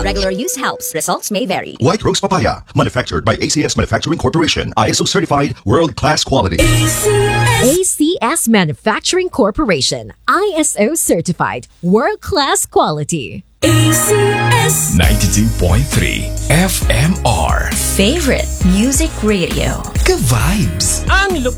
Regular use helps. Results may vary. White Rose Papaya, manufactured by ACS Manufacturing Corporation, ISO certified, world-class quality. ACS Manufacturing Corporation, ISO certified, world-class quality. ACS 92.3 FMR. Favorite music radio. Ka-vibes. Ang lupit